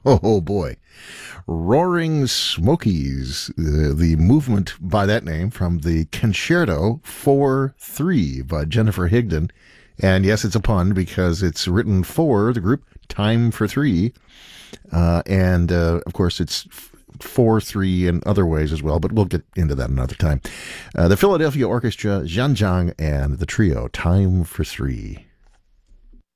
Oh boy. Roaring Smokies, the movement by that name from the Concerto 4-3 by Jennifer Higdon. And yes, it's a pun because it's written for the group Time for Three. Of course, it's 4-3 in other ways as well, but we'll get into that another time. The Philadelphia Orchestra, Zhanjiang, and the trio Time for Three.